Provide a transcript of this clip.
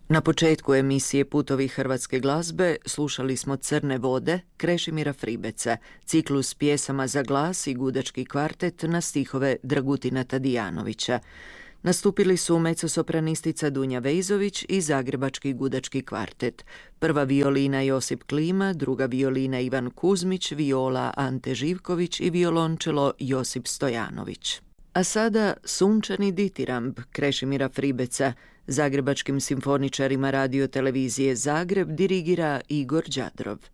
Na početku emisije Putovi hrvatske glazbe slušali smo Crne vode Krešimira Fribeca, ciklus pjesama za glas i gudački kvartet na stihove Dragutina Tadijanovića. Nastupili su mezzosopranistica Dunja Vejzović i zagrebački gudački kvartet. Prva violina Josip Klima, druga violina Ivan Kuzmić, viola Ante Živković i violončelo Josip Stojanović. A sada Sunčani ditiramb Krešimira Fribeca, zagrebačkim simfoničarima radio televizije Zagreb dirigira Igor Đadrov.